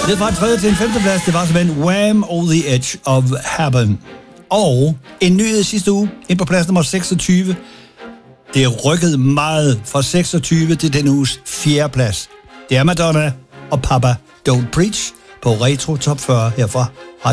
Det fra en 3. til en 5. plads, det var simpelthen Wham! On the Edge of Heaven. Og en nyhed sidste uge, ind på plads nummer 26. Det er rykket meget fra 26 til den uges 4. plads. Det er Madonna og Papa Don't Preach på Retro Top 40 herfra.